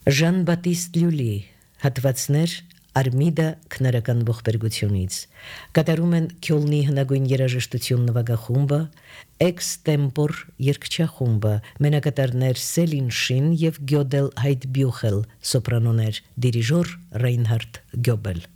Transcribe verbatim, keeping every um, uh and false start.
Ժան-Բատիստ Լյուլի հատվածներ Արմիդա քնարական ողբերգությունից կատարում են Քյոլնի հնագույն երաժշտություն նվագախումբը, Էքստեմպոր երգչախումբը, մենակատարներ Սելին Շին եւ Գյոդել Հայդբյուխել, սոպրանոներ դիրիժոր Ռեյնհարդ Գյոբել։